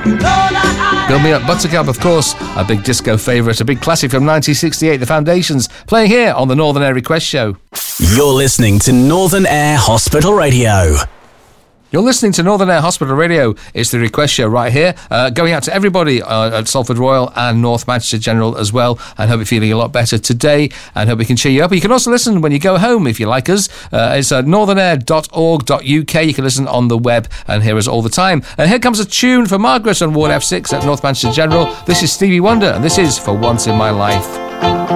Build Me Up Buttercup, of course, a big disco favourite, a big classic from 1968, The Foundations, playing here on the Northern Air Request Show. You're listening to Northern Air Hospital Radio. You're listening to Northern Air Hospital Radio. It's the Request Show right here, going out to everybody at Salford Royal and North Manchester General as well, and hope you're feeling a lot better today, and hope we can cheer you up. You can also listen when you go home if you like us. It's northernair.org.uk. You can listen on the web and hear us all the time. And here comes a tune for Margaret on Ward F6 at North Manchester General. This is Stevie Wonder, and this is For Once in My Life.